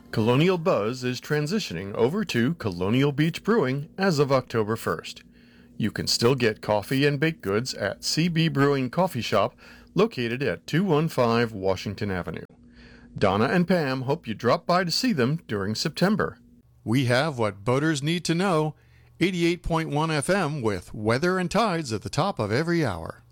Colonial Buzz is transitioning over to Colonial Beach Brewing as of October 1st. You can still get coffee and baked goods at CB Brewing Coffee Shop, located at 215 Washington Avenue. Donna and Pam hope you drop by to see them during September. We have what boaters need to know, 88.1 FM with weather and tides at the top of every hour.